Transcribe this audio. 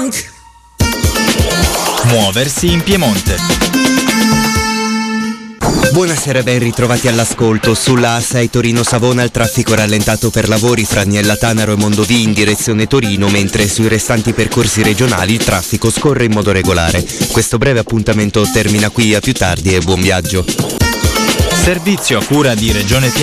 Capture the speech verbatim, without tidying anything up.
Muoversi in Piemonte. Buonasera, ben ritrovati all'ascolto. Sulla A sei Torino-Savona il traffico rallentato per lavori fra Agnella Tanaro e Mondovì in direzione Torino, mentre sui restanti percorsi regionali il traffico scorre in modo regolare. Questo breve appuntamento termina qui, a più tardi e buon viaggio. Servizio a cura di Regione Piemonte.